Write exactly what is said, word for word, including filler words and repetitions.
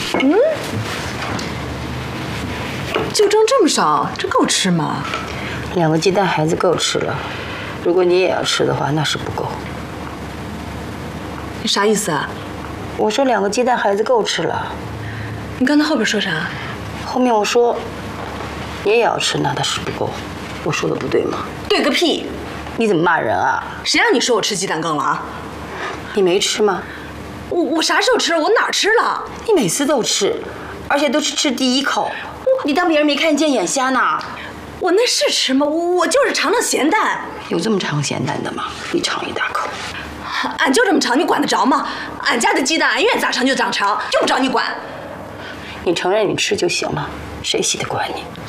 嗯，就蒸这么少，这够吃吗？ 两个鸡蛋孩子够吃了，如果你也要吃的话，那是不够。 你啥意思啊？ 我说两个鸡蛋孩子够吃了。 你刚才后边说啥？ 后面我说你也要吃，那倒是不够。我说的不对吗？ 对个屁！ 你怎么骂人啊？ 谁让你说我吃鸡蛋羹了啊？ 你没吃吗？ 我我啥时候吃了？我哪儿吃了？ 你每次都吃，而且都是吃第一口。你当别人没看见眼瞎呢？ 我那是吃吗？我我就是尝尝咸淡。 有这么尝咸淡的吗？你尝一大口。 俺就这么尝，你管得着吗？俺家的鸡蛋，俺愿意咋尝就咋尝，用不着你管。 你承认你吃就行了，谁稀得管你？